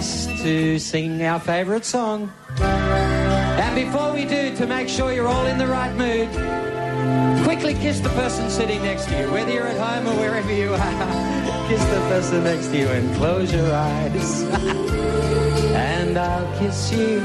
us to sing our favourite song. And before we do, to make sure you're all in the right mood, quickly kiss the person sitting next to you, whether you're at home or wherever you are. Kiss the person next to you and close your eyes. And I'll kiss you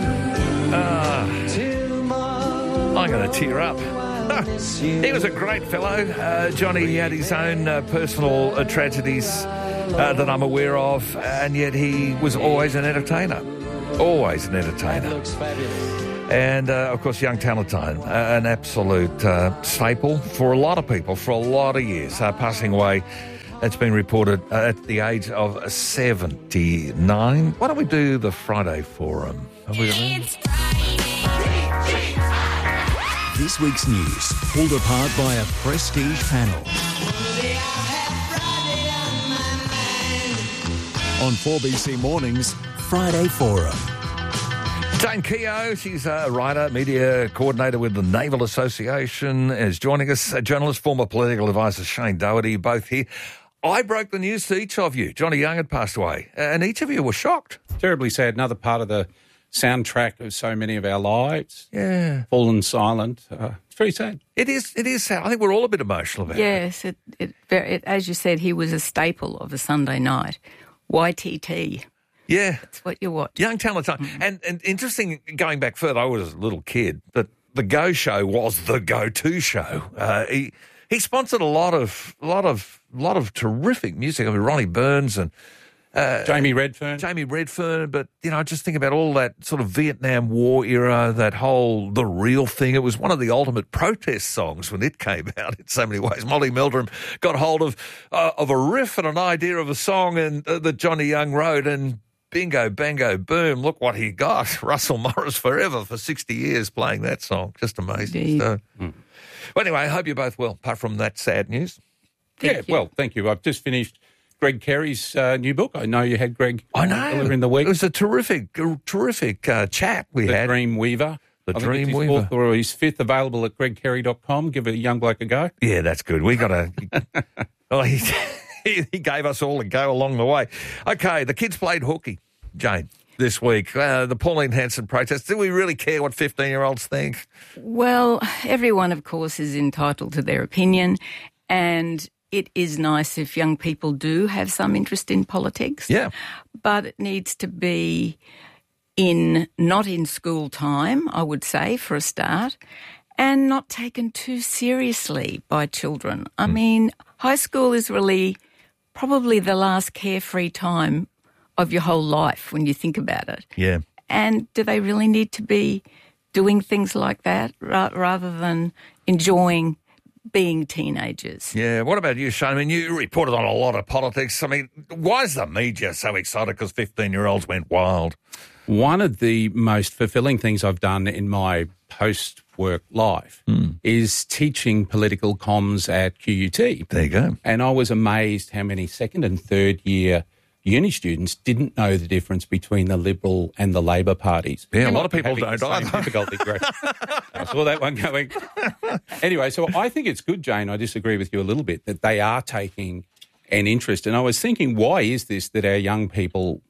tomorrow. I'm going to tear up. He was a great fellow, Johnny. He had his own personal tragedies that I'm aware of, and yet he was always an entertainer. Always an entertainer. Looks fabulous. And, of course, Young Talentine, an absolute staple for a lot of people for a lot of years, passing away. It's been reported at the age of 79. Why don't we do the Friday Forum? This week's news, pulled apart by a prestige panel. On 4BC Mornings, Friday Forum. Jane Keogh, she's a writer, media coordinator with the Naval Association, is joining us. A journalist, former political advisor Shane Doherty, both here. I broke the news to each of you. Johnny Young had passed away, and each of you were shocked. Terribly sad. Another part of the soundtrack of so many of our lives. Yeah. Fallen silent. It's very sad. It is sad. I think we're all a bit emotional about it. Yes, it, as you said, he was a staple of a Sunday night. YTT. Yeah. That's what you watch. Young Talentine. And interesting, going back further, I was a little kid, but the Go Show was the go-to show. He sponsored a lot of terrific music. I mean, Ronnie Burns and Jamie Redfern, but, you know, just think about all that sort of Vietnam War era, that whole The Real Thing. It was one of the ultimate protest songs when it came out in so many ways. Molly Meldrum got hold of a riff and an idea of a song and that Johnny Young wrote, and bingo, bango, boom, look what he got. Russell Morris forever for 60 years playing that song. Just amazing. So, well, anyway, I hope you're both well, apart from that sad news. Thank you. I've just finished Greg Carey's new book. I know you had Greg earlier in the week. It was a terrific chat we had. The Dream Weaver. The Dream Weaver. Fourth or his fifth, available at gregcarey.com. Give a young bloke a go. Yeah, that's good. We got to... Oh, he gave us all a go along the way. Okay, the kids played hooky, Jane, this week. The Pauline Hanson protest. Do we really care what 15-year-olds think? Well, everyone, of course, is entitled to their opinion, and it is nice if young people do have some interest in politics. Yeah. But it needs to be not in school time, I would say, for a start, and not taken too seriously by children. I mean, high school is really probably the last carefree time of your whole life when you think about it. Yeah. And do they really need to be doing things like that rather than enjoying being teenagers? Yeah. What about you, Shane? I mean, you reported on a lot of politics. I mean, why is the media so excited because 15-year-olds went wild? One of the most fulfilling things I've done in my post-work life is teaching political comms at QUT. There you go. And I was amazed how many second and third year uni students didn't know the difference between the Liberal and the Labor parties. Yeah, a lot of people don't either. Difficulty, Greg. I saw that one going. Anyway, so I think it's good, Jane. I disagree with you a little bit that they are taking an interest. And I was thinking, why is this that our young people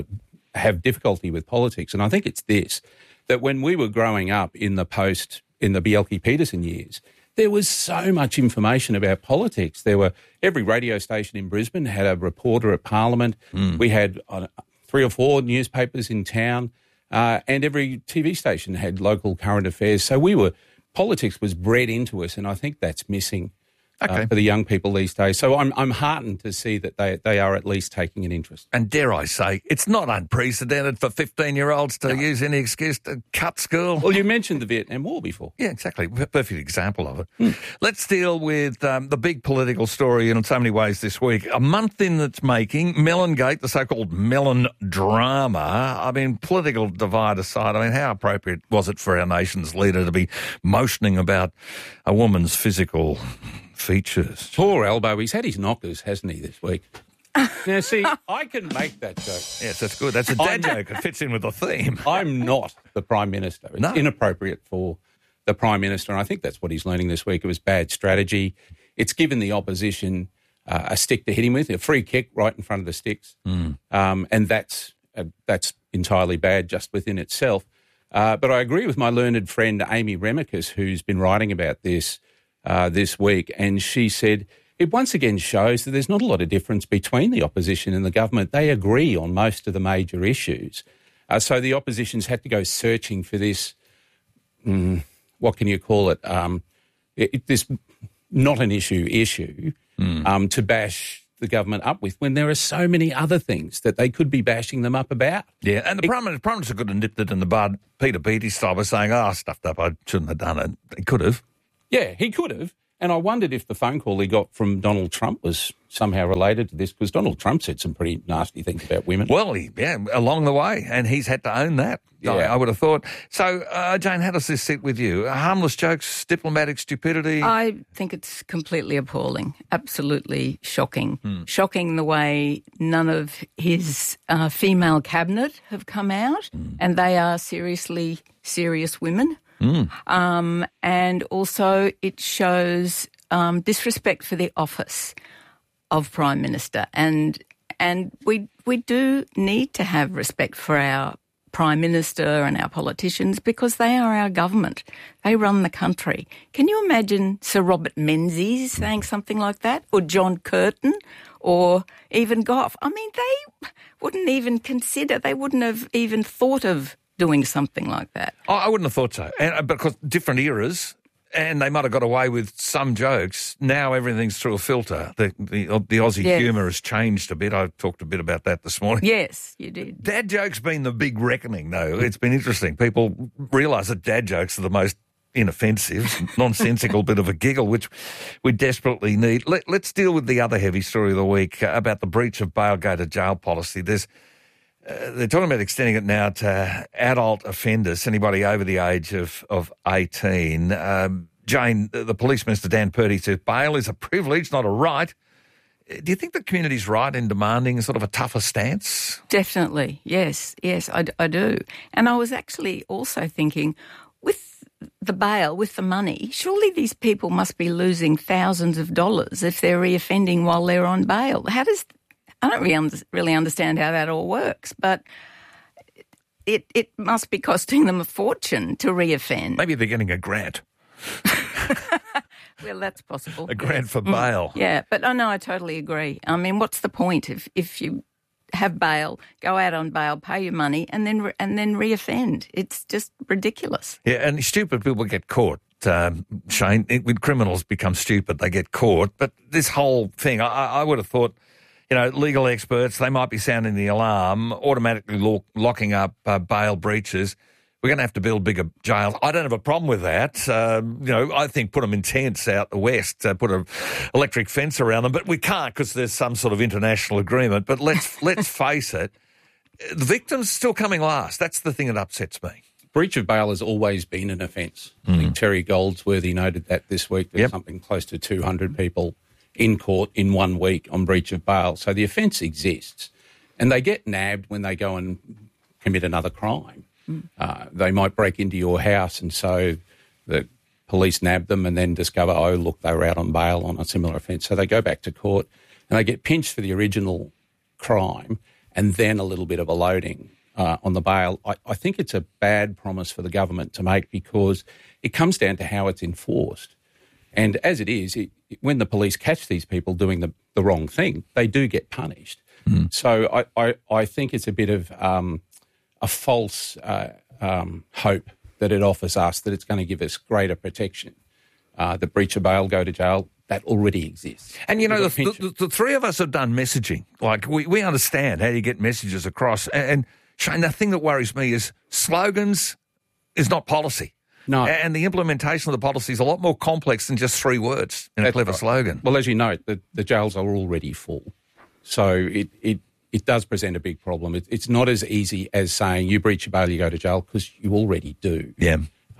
have difficulty with politics? And I think it's this, that when we were growing up in the Bjelke-Petersen years, there was so much information about politics. Every radio station in Brisbane had a reporter at Parliament. We had 3 or 4 newspapers in town, and every TV station had local current affairs. So politics was bred into us, and I think that's missing for the young people these days. So I'm heartened to see that they are at least taking an interest. And dare I say, it's not unprecedented for 15-year-olds to use any excuse to cut school. Well, you mentioned the Vietnam War before. Yeah, exactly. Perfect example of it. Let's deal with the big political story in so many ways this week. A month in its making, Melongate, the so-called Melon drama. I mean, political divide aside, I mean, how appropriate was it for our nation's leader to be motioning about a woman's physical features? Poor Elbow. He's had his knockers, hasn't he, this week? Now, see, I can make that joke. Yes, that's good. That's a dad joke. It fits in with the theme. I'm not the Prime Minister. It's inappropriate for the Prime Minister, and I think that's what he's learning this week. It was bad strategy. It's given the opposition a stick to hit him with, a free kick right in front of the sticks, and that's that's entirely bad just within itself. But I agree with my learned friend Amy Remicus, who's been writing about this week, and she said it once again shows that there's not a lot of difference between the opposition and the government. They agree on most of the major issues. So the opposition's had to go searching for this, what can you call it, this not an issue to bash the government up with when there are so many other things that they could be bashing them up about. Yeah, and the Prime Minister could have nipped it in the bud, Peter Beattie style, by saying, I stuffed up, I shouldn't have done it. He could have. Yeah, he could have. And I wondered if the phone call he got from Donald Trump was somehow related to this, because Donald Trump said some pretty nasty things about women. Well, along the way, and he's had to own that, Yeah. I would have thought. So, Jane, how does this sit with you? Harmless jokes, diplomatic stupidity? I think it's completely appalling, absolutely shocking. Shocking the way none of his female cabinet have come out, and they are seriously serious women. And also it shows disrespect for the office of Prime Minister. And we do need to have respect for our Prime Minister and our politicians, because they are our government. They run the country. Can you imagine Sir Robert Menzies saying something like that? Or John Curtin? Or even Gough? I mean, they wouldn't even consider, they wouldn't have even thought of doing something like that. I wouldn't have thought so. And because different eras, and they might have got away with some jokes. Now everything's through a filter. The Aussie humour has changed a bit. I talked a bit about that this morning. Yes, you did. Dad jokes been the big reckoning, though. It's been interesting. People realise that dad jokes are the most inoffensive, nonsensical bit of a giggle, which we desperately need. Let's deal with the other heavy story of the week about the breach of bail go to jail policy. They're talking about extending it now to adult offenders, anybody over the age of 18. Jane, the Police Minister, Dan Purdy, says bail is a privilege, not a right. Do you think the community's right in demanding sort of a tougher stance? Definitely, yes, I do. And I was actually also thinking, with the bail, with the money, surely these people must be losing thousands of dollars if they're reoffending while they're on bail. I don't really understand how that all works, but it must be costing them a fortune to reoffend. Maybe they're getting a grant. Well, that's possible. A grant for bail. Yeah, but no, I totally agree. I mean, what's the point if you have bail, go out on bail, pay your money, and then reoffend? It's just ridiculous. Yeah, and stupid people get caught. Shane, when criminals become stupid, they get caught. But this whole thing, I would have thought, legal experts, they might be sounding the alarm, automatically locking up bail breaches. We're going to have to build bigger jails. I don't have a problem with that. I think put them in tents out the west, put an electric fence around them, but we can't because there's some sort of international agreement. But let's face it, the victim's still coming last. That's the thing that upsets me. Breach of bail has always been an offence. I think Terry Goldsworthy noted that this week. There's something close to 200 people in court in 1 week on breach of bail. So the offence exists. And they get nabbed when they go and commit another crime. They might break into your house, and so the police nab them and then discover, oh, look, they were out on bail on a similar offence. So they go back to court and they get pinched for the original crime and then a little bit of a loading on the bail. I think it's a bad promise for the government to make, because it comes down to how it's enforced. And as it is, when the police catch these people doing the wrong thing, they do get punished. So I think it's a bit of a false hope that it offers us, that it's going to give us greater protection. The breach of bail, go to jail, that already exists. And, the three of us have done messaging. Like, we understand how you get messages across. And Shane, the thing that worries me is slogans is not policy. No. And the implementation of the policy is a lot more complex than just 3 words in a clever slogan. Well, as you know, the jails are already full. So it does present a big problem. It's not as easy as saying you breach your bail, you go to jail, because you already do. Yeah.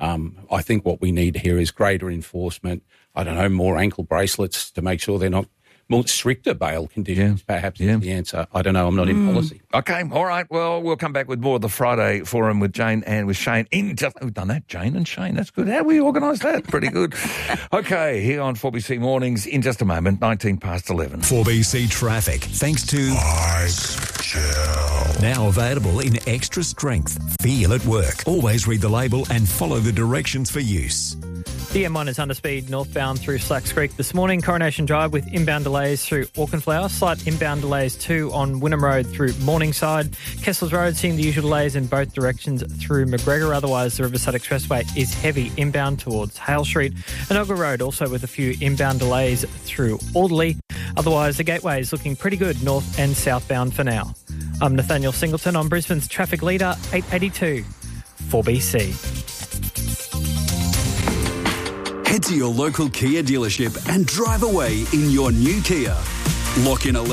I think what we need here is greater enforcement. I don't know, more ankle bracelets to make sure they're not more stricter bail conditions, perhaps is the answer. I don't know. I'm not in policy. Okay. All right. Well, we'll come back with more of the Friday Forum with Jane and with Shane. We've done that, Jane and Shane. That's good. How we organised that? Pretty good. Okay. Here on 4BC Mornings in just a moment, 11:19. 4BC Traffic. Thanks to Now available in extra strength. Feel at work. Always read the label and follow the directions for use. The M1 is under speed northbound through Slacks Creek this morning. Coronation Drive with inbound delays through Auchenflower. Slight inbound delays too on Wynnum Road through Morningside. Kessels Road seeing the usual delays in both directions through McGregor. Otherwise, the Riverside Expressway is heavy inbound towards Hale Street. And Ogre Road also with a few inbound delays through Alderley. Otherwise, the gateway is looking pretty good north and southbound for now. I'm Nathaniel Singleton on Brisbane's Traffic Leader 882 4BC. Head to your local Kia dealership and drive away in your new Kia. Lock in a